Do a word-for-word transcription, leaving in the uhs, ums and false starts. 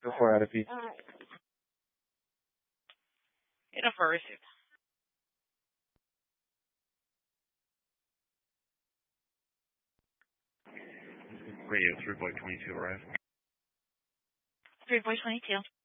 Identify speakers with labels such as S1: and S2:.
S1: Go for it, Adepi.
S2: Alright.
S3: Enough for receipt.
S4: Radio three point two two arrive.
S3: three point two two.